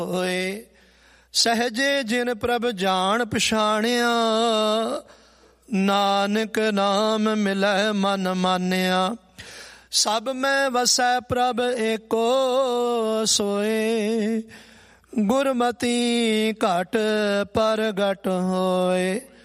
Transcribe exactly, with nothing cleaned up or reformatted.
ਹੋਏ। ਸਹਜੇ ਜਿਨ ਪ੍ਰਭ ਜਾਣ ਪਛਾਣਿਆ, ਨਾਨਕ ਨਾਮ ਮਿਲੈ ਮਨ ਮਾਨਿਆ। ਸਭ ਮੈਂ ਵਸੈ ਪ੍ਰਭ ਏਕੋ ਸੋਏ, ਗੁਰਮਤੀ ਘਟ ਪ੍ਰਗਟ ਹੋਏ।